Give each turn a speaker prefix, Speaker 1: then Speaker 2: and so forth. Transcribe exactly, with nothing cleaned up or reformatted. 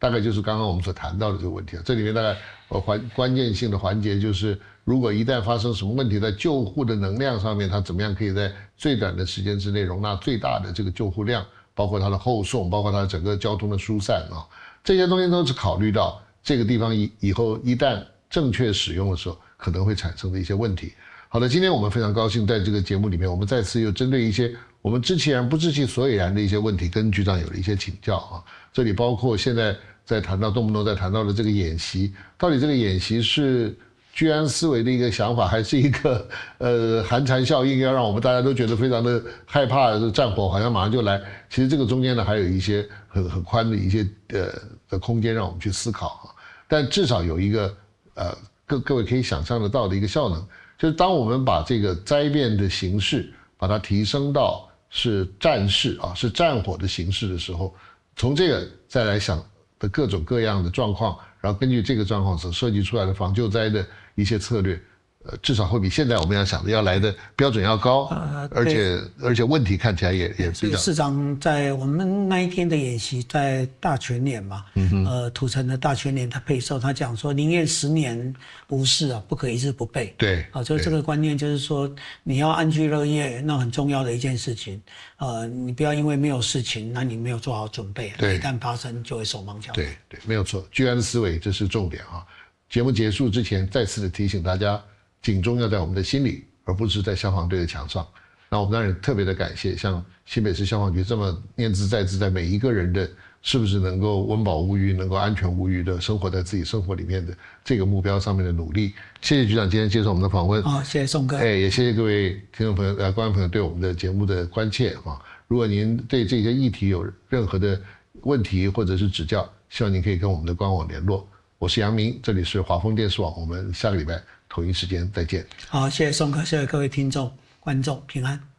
Speaker 1: 大概就是刚刚我们所谈到的这个问题。这里面大概呃环关键性的环节就是，如果一旦发生什么问题，在救护的能量上面，它怎么样可以在最短的时间之内容纳最大的这个救护量，包括它的后送，包括它整个交通的疏散啊，这些东西都是考虑到这个地方以以后一旦正确使用的时候可能会产生的一些问题。好的，今天我们非常高兴在这个节目里面，我们再次又针对一些我们知其然不知其所以然的一些问题，跟局长有了一些请教啊。这里包括现在在谈到动不动在谈到的这个演习，到底这个演习是居安思危的一个想法，还是一个呃寒蝉效应，要让我们大家都觉得非常的害怕，战火好像马上就来。其实这个中间呢，还有一些很很宽的一些呃的空间让我们去思考啊。但至少有一个呃各各位可以想象得到的一个效能。就是当我们把这个灾变的形式把它提升到是战事啊，是战火的形式的时候，从这个再来想的各种各样的状况，然后根据这个状况所设计出来的防救灾的一些策略，呃，至少会比现在我们要想的要来的标准要高，呃、而且而且问题看起来也也比较。
Speaker 2: 市长在我们那一天的演习，在大全联嘛，嗯、呃，土城的大全联他配售，他讲说宁愿十年无事啊，不可一日不备。
Speaker 1: 对，
Speaker 2: 啊，就这个观念就是说，你要安居乐业，那很重要的一件事情。呃，你不要因为没有事情，那你没有做好准备，一旦发生就会手忙脚乱。
Speaker 1: 对对，没有错，居安思危这是重点啊。节目结束之前，再次的提醒大家。警钟要在我们的心里，而不是在消防队的墙上。那我们当然特别的感谢，像新北市消防局这么念兹在兹，在每一个人的是不是能够温饱无虞、能够安全无虞的生活在自己生活里面的这个目标上面的努力。谢谢局长今天接受我们的访问。
Speaker 2: 好，谢谢宋哥。
Speaker 1: 哎，也谢谢各位听众朋友、呃观众朋友对我们的节目的关切啊。如果您对这些议题有任何的问题或者是指教，希望您可以跟我们的官网联络。我是杨明，这里是华丰电视网，我们下个礼拜同一时间再见。
Speaker 2: 好，谢谢宋哥，谢谢各位听众、观众，平安。